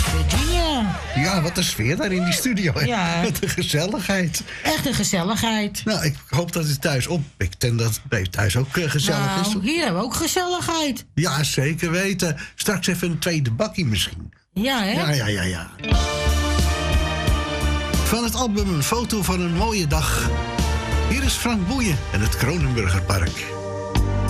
Virginia. Ja, wat een sfeer daar in die studio. Hè? Ja. Wat een gezelligheid. Echt een gezelligheid. Nou, ik hoop dat het thuis oppikt en dat het bij thuis ook gezellig is. Nou, hier hebben we ook gezelligheid. Ja, zeker weten. Straks even een tweede bakkie misschien. Ja, hè? Ja. Van het album Een foto van een mooie dag. Hier is Frank Boeien en het Kronenburgerpark.